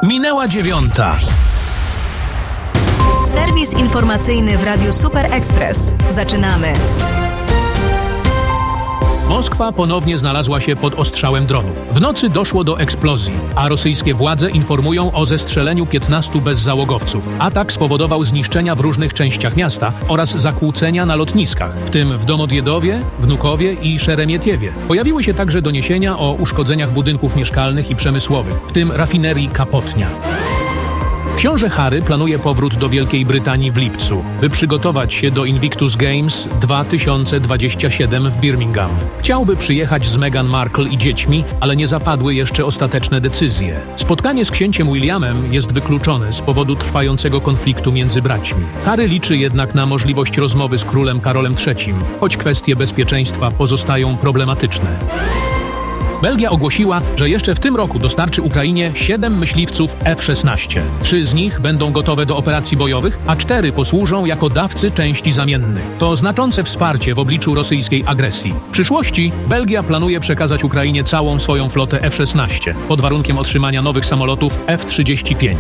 Minęła 9:00. Serwis informacyjny w Radiu Super Express. Zaczynamy. Moskwa ponownie znalazła się pod ostrzałem dronów. W nocy doszło do eksplozji, a rosyjskie władze informują o zestrzeleniu 15 bezzałogowców. Atak spowodował zniszczenia w różnych częściach miasta oraz zakłócenia na lotniskach, w tym w Domodjedowie, Wnukowie i Szeremietiewie. Pojawiły się także doniesienia o uszkodzeniach budynków mieszkalnych i przemysłowych, w tym rafinerii Kapotnia. Książę Harry planuje powrót do Wielkiej Brytanii w lipcu, by przygotować się do Invictus Games 2027 w Birmingham. Chciałby przyjechać z Meghan Markle i dziećmi, ale nie zapadły jeszcze ostateczne decyzje. Spotkanie z księciem Williamem jest wykluczone z powodu trwającego konfliktu między braćmi. Harry liczy jednak na możliwość rozmowy z królem Karolem III, choć kwestie bezpieczeństwa pozostają problematyczne. Belgia ogłosiła, że jeszcze w tym roku dostarczy Ukrainie 7 myśliwców F-16. 3 z nich będą gotowe do operacji bojowych, a 4 posłużą jako dawcy części zamiennych. To znaczące wsparcie w obliczu rosyjskiej agresji. W przyszłości Belgia planuje przekazać Ukrainie całą swoją flotę F-16, pod warunkiem otrzymania nowych samolotów F-35.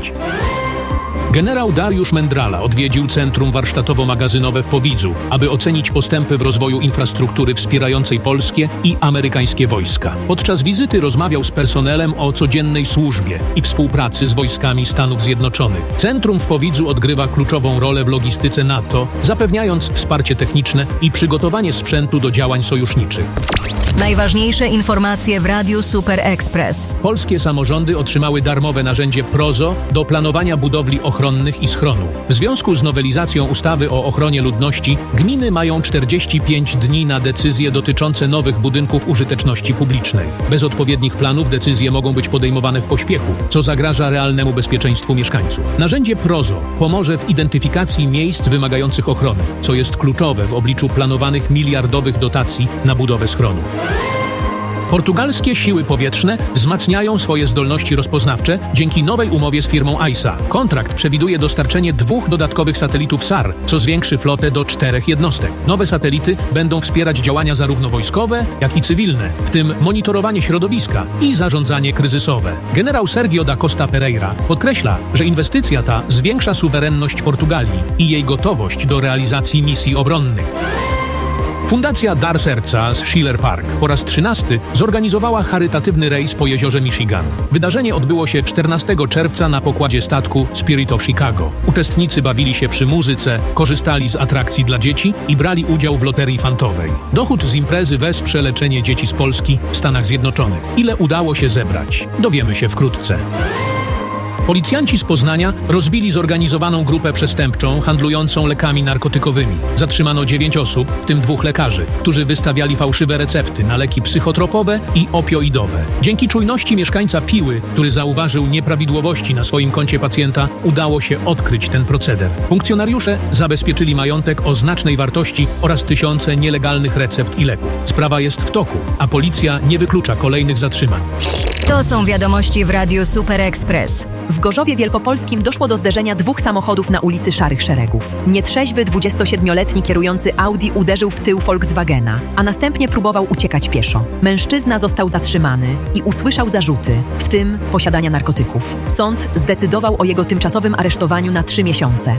Generał Dariusz Mendrala odwiedził Centrum Warsztatowo-Magazynowe w Powidzu, aby ocenić postępy w rozwoju infrastruktury wspierającej polskie i amerykańskie wojska. Podczas wizyty rozmawiał z personelem o codziennej służbie i współpracy z wojskami Stanów Zjednoczonych. Centrum w Powidzu odgrywa kluczową rolę w logistyce NATO, zapewniając wsparcie techniczne i przygotowanie sprzętu do działań sojuszniczych. Najważniejsze informacje w Radiu Super Express. Polskie samorządy otrzymały darmowe narzędzie PROZO do planowania budowli ochronnych i schronów. W związku z nowelizacją ustawy o ochronie ludności gminy mają 45 dni na decyzje dotyczące nowych budynków użyteczności publicznej. Bez odpowiednich planów decyzje mogą być podejmowane w pośpiechu, co zagraża realnemu bezpieczeństwu mieszkańców. Narzędzie PROZO pomoże w identyfikacji miejsc wymagających ochrony, co jest kluczowe w obliczu planowanych miliardowych dotacji na budowę schronów. Portugalskie siły powietrzne wzmacniają swoje zdolności rozpoznawcze dzięki nowej umowie z firmą AISA. Kontrakt przewiduje dostarczenie 2 dodatkowych satelitów SAR, co zwiększy flotę do 4 jednostek. Nowe satelity będą wspierać działania zarówno wojskowe, jak i cywilne, w tym monitorowanie środowiska i zarządzanie kryzysowe. Generał Sergio da Costa Pereira podkreśla, że inwestycja ta zwiększa suwerenność Portugalii i jej gotowość do realizacji misji obronnych. Fundacja Dar Serca z Schiller Park po raz 13 zorganizowała charytatywny rejs po jeziorze Michigan. Wydarzenie odbyło się 14 czerwca na pokładzie statku Spirit of Chicago. Uczestnicy bawili się przy muzyce, korzystali z atrakcji dla dzieci i brali udział w loterii fantowej. Dochód z imprezy wesprze leczenie dzieci z Polski w Stanach Zjednoczonych. Ile udało się zebrać? Dowiemy się wkrótce. Policjanci z Poznania rozbili zorganizowaną grupę przestępczą handlującą lekami narkotykowymi. Zatrzymano 9 osób, w tym 2 lekarzy, którzy wystawiali fałszywe recepty na leki psychotropowe i opioidowe. Dzięki czujności mieszkańca Piły, który zauważył nieprawidłowości na swoim koncie pacjenta, udało się odkryć ten proceder. Funkcjonariusze zabezpieczyli majątek o znacznej wartości oraz tysiące nielegalnych recept i leków. Sprawa jest w toku, a policja nie wyklucza kolejnych zatrzymań. To są wiadomości w Radiu Super Express. W Gorzowie Wielkopolskim doszło do zderzenia 2 samochodów na ulicy Szarych Szeregów. Nietrzeźwy 27-letni kierujący Audi uderzył w tył Volkswagena, a następnie próbował uciekać pieszo. Mężczyzna został zatrzymany i usłyszał zarzuty, w tym posiadania narkotyków. Sąd zdecydował o jego tymczasowym aresztowaniu na 3 miesiące.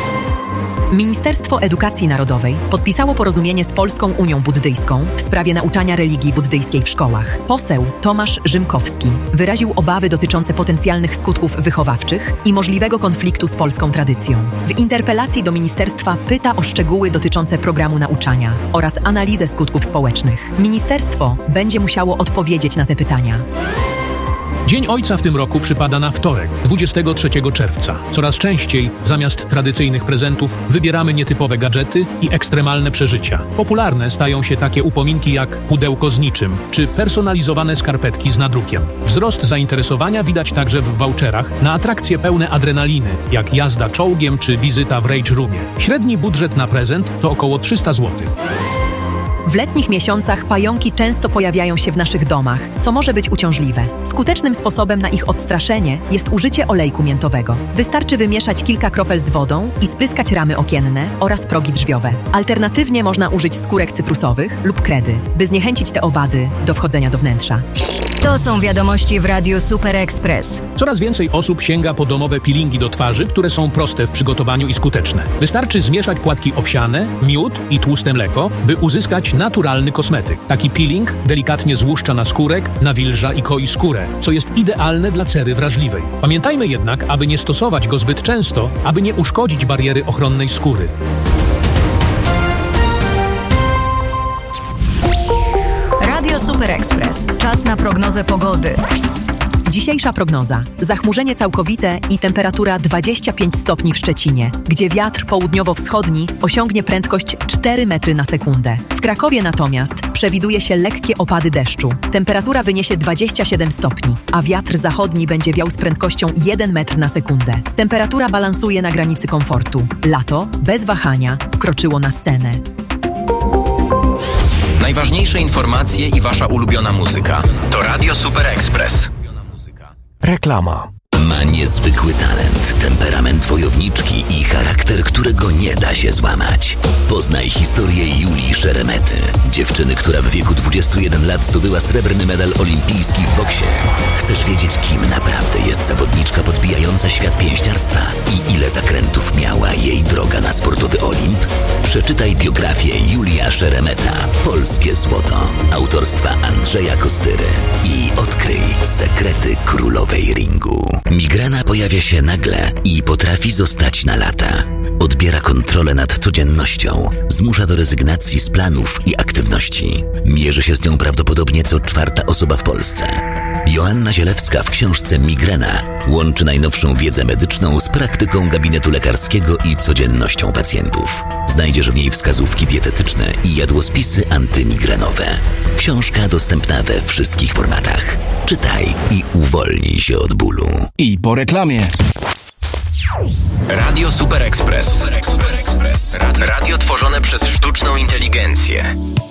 Ministerstwo Edukacji Narodowej podpisało porozumienie z Polską Unią Buddyjską w sprawie nauczania religii buddyjskiej w szkołach. Poseł Tomasz Rzymkowski wyraził obawy dotyczące potencjalnych skutków wychowawczych i możliwego konfliktu z polską tradycją. W interpelacji do ministerstwa pyta o szczegóły dotyczące programu nauczania oraz analizę skutków społecznych. Ministerstwo będzie musiało odpowiedzieć na te pytania. Dzień Ojca w tym roku przypada na wtorek, 23 czerwca. Coraz częściej zamiast tradycyjnych prezentów wybieramy nietypowe gadżety i ekstremalne przeżycia. Popularne stają się takie upominki jak pudełko z niczym czy personalizowane skarpetki z nadrukiem. Wzrost zainteresowania widać także w voucherach na atrakcje pełne adrenaliny, jak jazda czołgiem czy wizyta w Rage Roomie. Średni budżet na prezent to około 300 zł. W letnich miesiącach pająki często pojawiają się w naszych domach, co może być uciążliwe. Skutecznym sposobem na ich odstraszenie jest użycie olejku miętowego. Wystarczy wymieszać kilka kropel z wodą i spryskać ramy okienne oraz progi drzwiowe. Alternatywnie można użyć skórek cytrusowych lub kredy, by zniechęcić te owady do wchodzenia do wnętrza. To są wiadomości w Radiu Super Express. Coraz więcej osób sięga po domowe peelingi do twarzy, które są proste w przygotowaniu i skuteczne. Wystarczy zmieszać płatki owsiane, miód i tłuste mleko, by uzyskać naturalny kosmetyk. Taki peeling delikatnie złuszcza naskórek, nawilża i koi skórę, co jest idealne dla cery wrażliwej. Pamiętajmy jednak, aby nie stosować go zbyt często, aby nie uszkodzić bariery ochronnej skóry. Radio Super Express. Czas na prognozę pogody. Dzisiejsza prognoza. Zachmurzenie całkowite i temperatura 25 stopni w Szczecinie, gdzie wiatr południowo-wschodni osiągnie prędkość 4 metry na sekundę. W Krakowie natomiast przewiduje się lekkie opady deszczu. Temperatura wyniesie 27 stopni, a wiatr zachodni będzie wiał z prędkością 1 metr na sekundę. Temperatura balansuje na granicy komfortu. Lato, bez wahania, wkroczyło na scenę. Najważniejsze informacje i wasza ulubiona muzyka. To Radio Super Express. Reklama. Ma niezwykły talent, temperament wojowniczki i charakter, którego nie da się złamać. Poznaj historię Julii Szeremety, dziewczyny, która w wieku 21 lat zdobyła srebrny medal olimpijski w boksie. Chcesz wiedzieć, kim naprawdę jest zawodniczka podbijająca świat pięściarstwa i ile zakrętów miała jej droga na sportowy Olimp? Przeczytaj biografię Julia Szeremeta, Polskie Złoto, autorstwa Andrzeja Kostyry i odkryj sekrety królowej ringu. Migrena pojawia się nagle i potrafi zostać na lata. Odbiera kontrolę nad codziennością, zmusza do rezygnacji z planów i aktywności. Mierzy się z nią prawdopodobnie co 4. osoba w Polsce. Joanna Zielewska w książce Migrena łączy najnowszą wiedzę medyczną z praktyką gabinetu lekarskiego i codziennością pacjentów. Znajdziesz w niej wskazówki dietetyczne i jadłospisy antymigrenowe. Książka dostępna we wszystkich formatach. Czytaj i uwolnij się od bólu. I po reklamie. Radio Super Express. Radio tworzone przez sztuczną inteligencję.